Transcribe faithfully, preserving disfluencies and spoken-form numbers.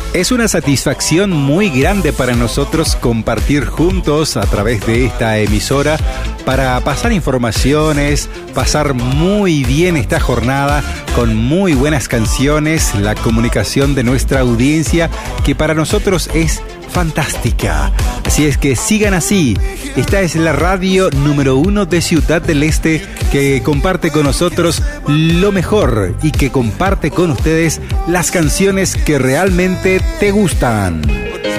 Es una satisfacción muy grande para nosotros compartir juntos a través de esta emisora para pasar informaciones, pasar muy bien esta jornada con muy buenas canciones, la comunicación de nuestra audiencia que para nosotros es fantástica. Así es que sigan así. Esta es la radio número uno de Ciudad del Este que comparte con nosotros lo mejor y que comparte con ustedes las canciones que realmente te gustan.